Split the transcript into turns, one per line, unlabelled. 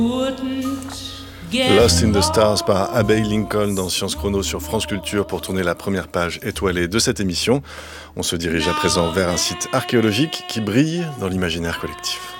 Lost in the Stars par Abbey Lincoln dans Science Chrono sur France Culture pour tourner la première page étoilée de cette émission. On se dirige à présent vers un site archéologique qui brille dans l'imaginaire collectif.